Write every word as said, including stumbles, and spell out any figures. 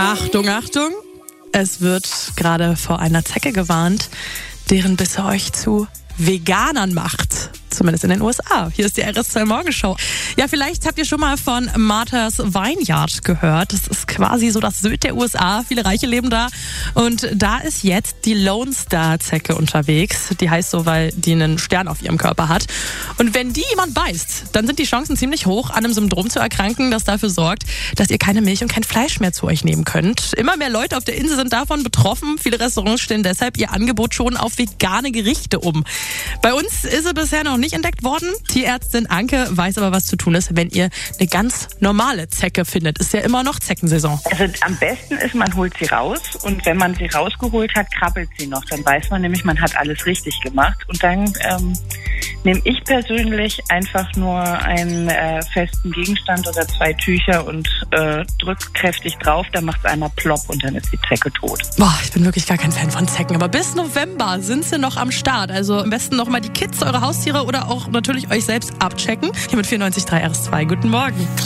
Achtung, Achtung, es wird gerade vor einer Zecke gewarnt, deren Bisse euch zu Veganern macht. Zumindest in den U S A. Hier ist die R S zwei Morgenshow. Ja, vielleicht habt ihr schon mal von Martha's Vineyard gehört. Das ist quasi so das Sylt der U S A. Viele Reiche leben da. Und da ist jetzt die Lone Star Zecke unterwegs. Die heißt so, weil die einen Stern auf ihrem Körper hat. Und wenn die jemand beißt, dann sind die Chancen ziemlich hoch, an einem Syndrom zu erkranken, das dafür sorgt, dass ihr keine Milch und kein Fleisch mehr zu euch nehmen könnt. Immer mehr Leute auf der Insel sind davon betroffen. Viele Restaurants stellen deshalb ihr Angebot schon auf vegane Gerichte um. Bei uns ist sie bisher noch nicht entdeckt worden. Tierärztin Anke weiß aber, was zu tun ist, wenn ihr eine ganz normale Zecke findet. Ist ja immer noch Zeckensaison. Also am besten ist, man holt sie raus und wenn man sie rausgeholt hat, krabbelt sie noch. Dann weiß man nämlich, man hat alles richtig gemacht. Und dann ähm, nehme ich persönlich einfach nur einen äh, festen Gegenstand oder zwei Tücher und äh, drückt kräftig drauf. Dann macht es einmal plopp und dann ist die Zecke tot. Boah, ich bin wirklich gar kein Fan von Zecken. Aber bis November sind sie noch am Start. Also am besten noch mal die Kids, eure Haustiere oder auch natürlich euch selbst abchecken. Hier mit vierundneunzig Komma drei R S zwei. Guten Morgen.